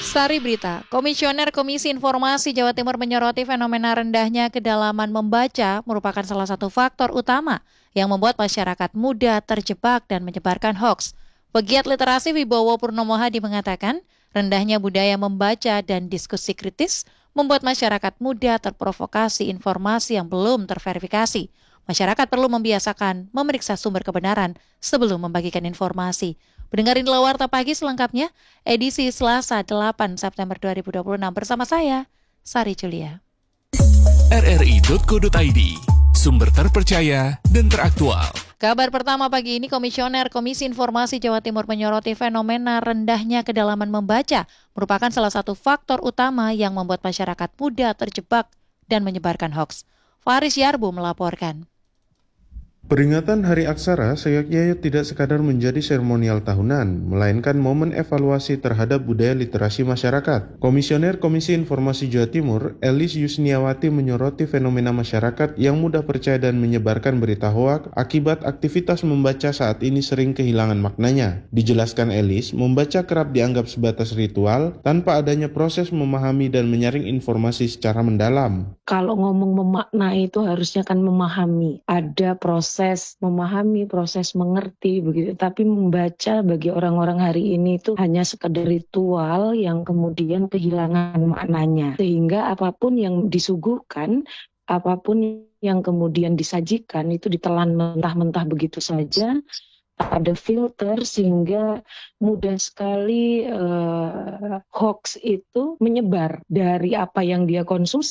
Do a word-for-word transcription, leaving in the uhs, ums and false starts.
Sari Berita, Komisioner Komisi Informasi Jawa Timur menyoroti fenomena rendahnya kedalaman membaca merupakan salah satu faktor utama yang membuat masyarakat muda terjebak dan menyebarkan hoaks. Pegiat literasi Wibowo Purnomo Hadi mengatakan, rendahnya budaya membaca dan diskusi kritis membuat masyarakat muda terprovokasi informasi yang belum terverifikasi. Masyarakat perlu membiasakan memeriksa sumber kebenaran sebelum membagikan informasi. Pendengarin Warta Pagi selengkapnya, edisi Selasa delapan September dua ribu dua puluh enam bersama saya, Sari Julia. R R I titik co titik I D, sumber terpercaya dan teraktual. Kabar pertama pagi ini, Komisioner Komisi Informasi Jawa Timur menyoroti fenomena rendahnya kedalaman membaca merupakan salah satu faktor utama yang membuat masyarakat muda terjebak dan menyebarkan hoaks. Faris Yarbu melaporkan. Peringatan Hari Aksara seyogyanya tidak sekadar menjadi seremonial tahunan, melainkan momen evaluasi terhadap budaya literasi masyarakat. Komisioner Komisi Informasi Jawa Timur, Elis Yusniawati menyoroti fenomena masyarakat yang mudah percaya dan menyebarkan berita hoaks akibat aktivitas membaca saat ini sering kehilangan maknanya. Dijelaskan Elis, membaca kerap dianggap sebatas ritual tanpa adanya proses memahami dan menyaring informasi secara mendalam. Kalau ngomong memakna itu harusnya kan memahami, ada proses proses memahami, proses mengerti begitu. Tapi membaca bagi orang-orang hari ini itu hanya sekedar ritual yang kemudian kehilangan maknanya. Sehingga apapun yang disuguhkan, apapun yang kemudian disajikan itu ditelan mentah-mentah begitu saja. Ada filter sehingga mudah sekali uh, hoax itu menyebar dari apa yang dia konsumsi.